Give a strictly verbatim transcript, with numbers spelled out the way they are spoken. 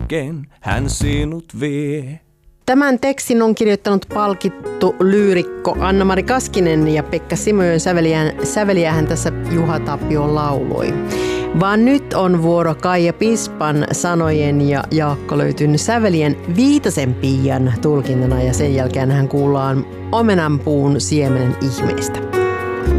hetken hän sinut vie. Tämän tekstin on kirjoittanut palkittu lyyrikko Anna-Mari Kaskinen ja Pekka Simojoen säveliähän tässä Juha Tapio lauloi. Vaan nyt on vuoro Kaija Pispan sanojen ja Jaakko Löytyn sävelien Viitasen Piian tulkintana ja sen jälkeen hän kuullaan Omenanpuun siemenen ihmeestä.